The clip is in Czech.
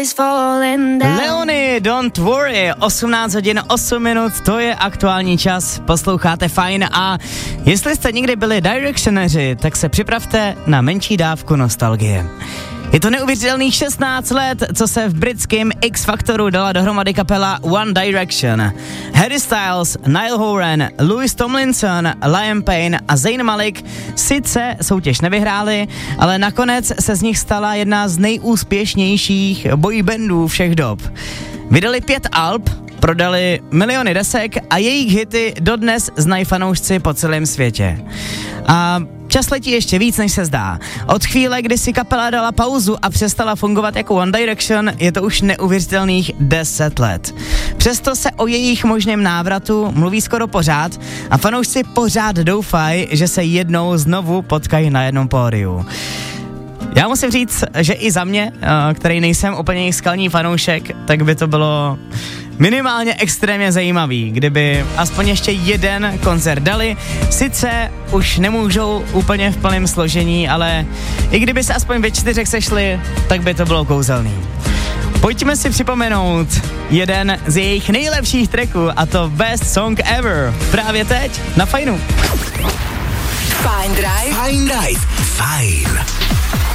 Leony, don't worry, 18 hodin 8 minut, to je aktuální čas, posloucháte Fajn a jestli jste někdy byli Directioneři, tak se připravte na menší dávku nostalgie. Je to neuvěřitelných 16 let, co se v britském X Factoru dala dohromady kapela One Direction. Harry Styles, Niall Horan, Louis Tomlinson, Liam Payne a Zayn Malik sice soutěž nevyhráli, ale nakonec se z nich stala jedna z nejúspěšnějších boybandů všech dob. Vydali 5 alb, prodali miliony desek a jejich hity dodnes znají fanoušci po celém světě. A čas letí ještě víc, než se zdá. Od chvíle, kdy si kapela dala pauzu a přestala fungovat jako One Direction, je to už neuvěřitelných 10 let. Přesto se o jejich možném návratu mluví skoro pořád a fanoušci pořád doufají, že se jednou znovu potkají na jednom pódiu. Já musím říct, že i za mě, který nejsem úplně jejich skalní fanoušek, tak by to bylo minimálně extrémně zajímavý, kdyby aspoň ještě jeden koncert dali. Sice už nemůžou úplně v plném složení, ale i kdyby se aspoň ve 4 sešli, tak by to bylo kouzelný. Pojďme si připomenout jeden z jejich nejlepších tracků, a to Best Song Ever. Právě teď na Fajnu. Fajn Drive. Fajn.